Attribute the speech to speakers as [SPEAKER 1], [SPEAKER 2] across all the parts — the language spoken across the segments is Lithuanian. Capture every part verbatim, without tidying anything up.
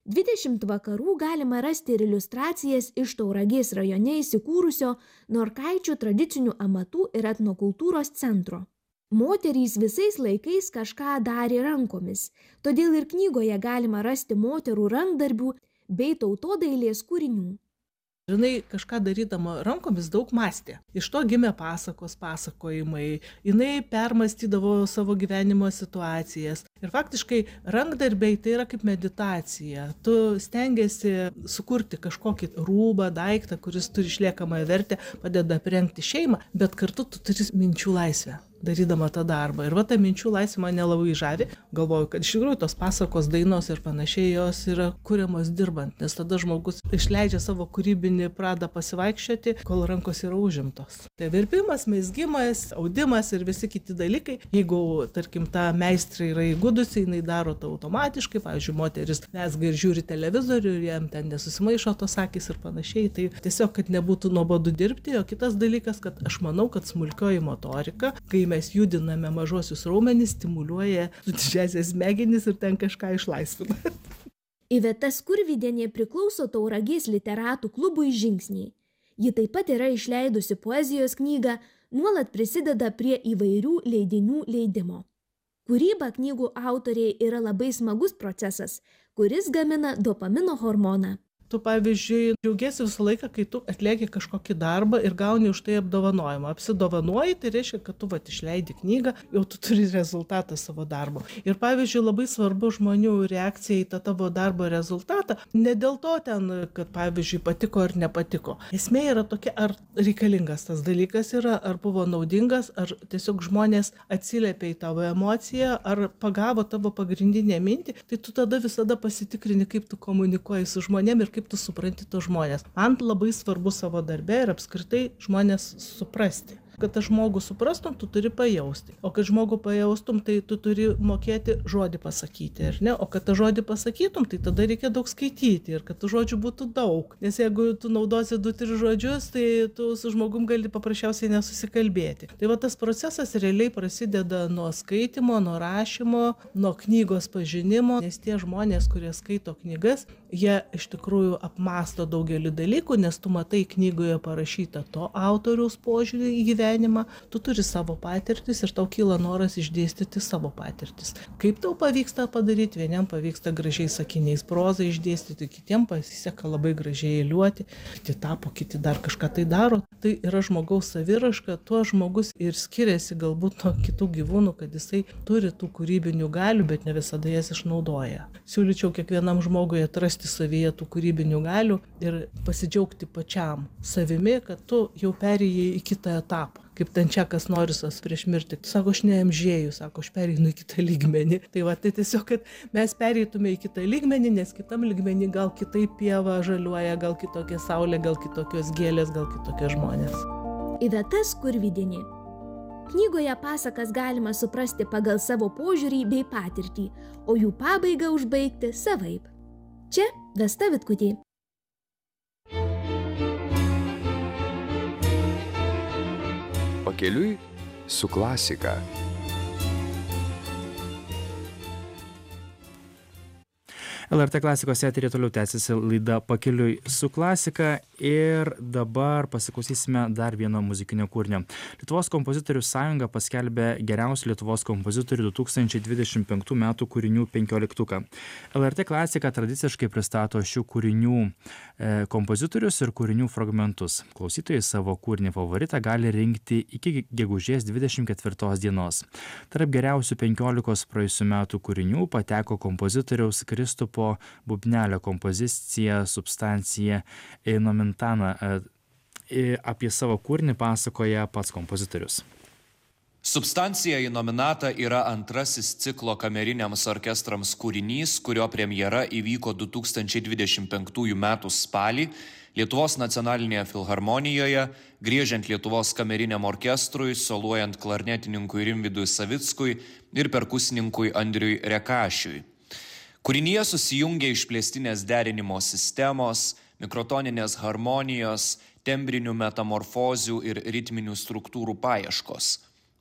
[SPEAKER 1] dvidešimt vakarų galima rasti ir iliustracijas iš Tauragės rajone įsikūrusio Norkaičių tradicinių amatų ir etnokultūros centro. Moterys visais laikais kažką darė rankomis, todėl ir knygoje galima rasti moterų rankdarbių bei tautodailės kūrinių.
[SPEAKER 2] Jinai kažką darydama rankomis daug mąstė. Iš to gimė pasakos, pasakojimai. Jinai permastydavo savo gyvenimo situacijas. Ir faktiškai rankdarbiai tai yra kaip meditacija. Tu stengiasi sukurti kažkokį rūbą, daiktą, kuris turi išliekamąją vertę, padeda aprengti šeimą, bet kartu tu turi minčių laisvę darydama tą darbą. Ir va ta minčių laisvė mane labai žavi. Galvoju, kad iš tikrųjų tos pasakos, dainos ir panašiai jos yra kuriamos dirbant, nes tada žmogus išleidžia savo kūrybinį pradą pasivaikščioti, kol rankos yra užimtos. Tai virpimas, mezgimas, audimas ir visi kiti dalykai. Jeigu, tarkim, ta meistrė yra įgudusi, jinai daro tai automatiškai. Pavyzdžiui, moteris mezga ir žiūri televizorių ir jam ten nesusimaišo tos akys ir panašiai. Tai tiesiog, kad nebūtų nuobodu dirbti. O kitas dalykas, kad aš manau, kad smulkioji motorika, kai mes judiname mažosius raumenis, stimuliuoja didžiąsias smegenis ir ten kažką išlaisvina.
[SPEAKER 1] Iveta Skurvydienė priklauso Tauragės literatų klubui Žingsniai. Ji taip pat yra išleidusi poezijos knygą, nuolat prisideda prie įvairių leidinių leidimo. Kūryba knygų autoriai yra labai smagus procesas, kuris gamina dopamino hormoną.
[SPEAKER 2] Tu, pavyzdžiui, džiaugiesi visą laiką, kai tu atlieki kažkokį darbą ir gauni už tai apdovanojimą. Apsidovanoji, tai reiškia, kad tu vat išleidi knygą, jau tu turi rezultatą savo darbo. Ir, pavyzdžiui, labai svarbu žmonių reakcija į tą tavo darbo rezultatą. Ne dėl to ten, kad, pavyzdžiui, patiko ar nepatiko. Esmė yra tokia, ar reikalingas tas dalykas yra, ar buvo naudingas, ar tiesiog žmonės atsiliepia į tavo emociją, ar pagavo tavo pagrindinę mintį. Tai tu tada visada pasitikrini, kaip tu komunikuoji su žmonėm ir kaip tu supranti tos žmonės. Man labai svarbu savo darbe ir apskritai žmonės suprasti. Kad tą žmogų suprastum, tu turi pajausti. O kad žmogų pajaustum, tai tu turi mokėti žodį pasakyti, ar ne? O kad tą žodį pasakytum, tai tada reikia daug skaityti ir kad tų žodžių būtų daug. Nes jeigu tu naudosi du, tris žodžius, tai tu su žmogum gali paprasčiausiai nesusikalbėti. Tai va tas procesas realiai prasideda nuo skaitimo, nuo rašymo, nuo knygos pažinimo, nes tie žmonės, kurie skaito knygas, jie iš tikrųjų apmąsto daugelį dalykų, nes tu matai knygoje parašytą to autoriaus požiūrį į gyvenimą. Tu turi savo patirtis ir tau kyla noras išdėstyti savo patirtis. Kaip tau pavyksta padaryti? Vieniem pavyksta gražiai sakiniais prozą išdėstyti, kitiem pasiseka labai gražiai eiliuoti, kiti tapo, kiti dar kažką tai daro. Tai yra žmogaus saviraška, tuo žmogus ir skiriasi galbūt nuo kitų gyvūnų, kad jisai turi tų kūrybinių galių, bet ne visada jas išnaudoja. Siūlyčiau kiekvienam žmogui atrasti savyje tų kūrybinių galių ir pasidžiaugti pačiam savimi, kad tu jau perėjai į kitą etapą. Kaip Tančiakas Norisas prieš mirtį. Sako, aš neamžėju, sako, aš pereinu į kitą lygmenį. Tai va, tai tiesiog, kad mes pereitume į kitą lygmenį, nes kitam lygmenį gal kitaip pieva žaliuoja, gal kitokia saulė, gal kitokios gėlės, gal kitokie žmonės.
[SPEAKER 1] Iveta Skurvydienė. Knygoje pasakas galima suprasti pagal savo požiūrį bei patirtį, o jų pabaigą užbaigti savaip. Čia Vesta Vitkutė.
[SPEAKER 3] Pakeliui su klasika.
[SPEAKER 4] L R T klasikos eteryje toliau tęsiasi laida Pakeliui su klasika ir dabar pasiklausysime dar vieno muzikinio kūrinio. Lietuvos kompozitorių sąjunga paskelbė geriausių Lietuvos kompozitorių du tūkstančiai dvidešimt penktų metų kūrinių penkioliktuką. L R T klasika tradiciškai pristato šių kūrinių e, kompozitorius ir kūrinių fragmentus. Klausytojai savo kūrinį favoritą gali rinkti iki gegužės dvidešimt ketvirtos dienos. Tarp geriausių penkiolikos praėjusių metų kūrinių pateko kompozitoriaus Kristupo Bubnelio kompozicija Substancija Nomentana. Apie savo kūrinį pasakoja pats kompozitorius.
[SPEAKER 5] Substancija Nominata yra antrasis ciklo kameriniams orkestrams kūrinys, kurio premjera įvyko du tūkstančiai dvidešimt penktųjų metų spalį Lietuvos nacionalinėje filharmonijoje, griežiant Lietuvos kameriniam orkestrui, soluojant klarnetininkui Rimvydui Savickui ir perkusininkui Andriui Rekašiui. Kūrinyje susijungia išplėstinės derinimo sistemos, mikrotoninės harmonijos, tembrinių metamorfozių ir ritminių struktūrų paieškos.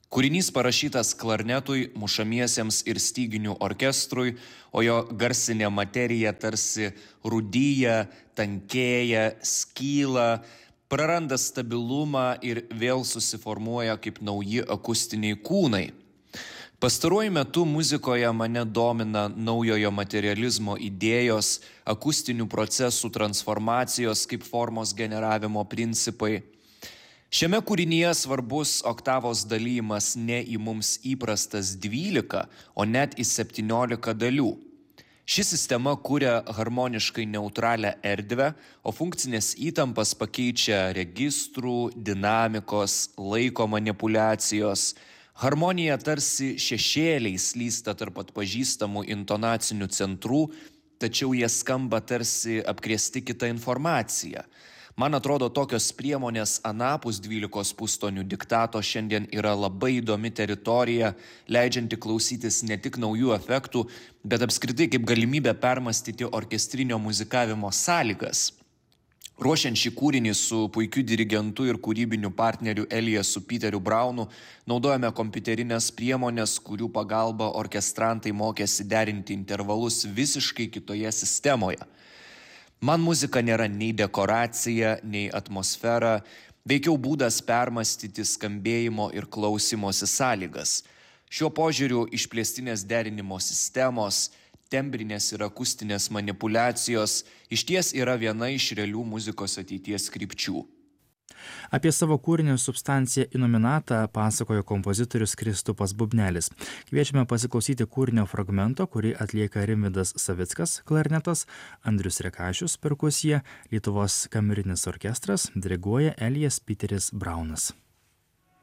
[SPEAKER 5] Kūrinys parašytas klarnetui, mušamiesiems ir styginių orkestrui, o jo garsinė materija tarsi rūdyja, tankėja, skyla, praranda stabilumą ir vėl susiformuoja kaip nauji akustiniai kūnai. Pastaruoju metu muzikoje mane domina naujojo materializmo idėjos, akustinių procesų transformacijos kaip formos generavimo principai. Šiame kūrinyje svarbus oktavos dalymas ne į mums įprastas dvylika, o net į septyniolika dalių. Ši sistema kuria harmoniškai neutralią erdvę, o funkcinės įtampas pakeičia registrų, dinamikos, laiko manipulacijos. Harmonija tarsi šešėliai slysta tarp atpažįstamų intonacinių centrų, tačiau jie skamba tarsi apkrėsti kitą informaciją. Man atrodo, tokios priemonės anapus dvylikos pustonių diktato šiandien yra labai įdomi teritorija, leidžianti klausytis ne tik naujų efektų, bet apskritai kaip galimybę permastyti orkestrinio muzikavimo sąlygas. Ruošiant šį kūrinį su puikiu dirigentu ir kūrybiniu partneriu Eliasu Peteriu Braunu, naudojame kompiuterinės priemonės, kurių pagalba orkestrantai mokėsi derinti intervalus visiškai kitoje sistemoje. Man muzika nėra nei dekoracija, nei atmosfera, veikiau būdas permastyti skambėjimo ir klausimosi sąlygas. Šiuo požiūriu išplėstinės derinimo sistemos, tembrinės ir akustinės manipulacijos išties yra viena iš realių muzikos ateities krypčių.
[SPEAKER 4] Apie savo kūrinį Substancija Innominata pasakojo kompozitorius Kristupas Bubnelis. Kviečiame pasiklausyti kūrinio fragmento, kurį atlieka Rimvydas Savickas, klarnetas, Andrius Rekašius, perkusija, Lietuvos kamerinis orkestras, diriguoja Elias Peteris Braunas.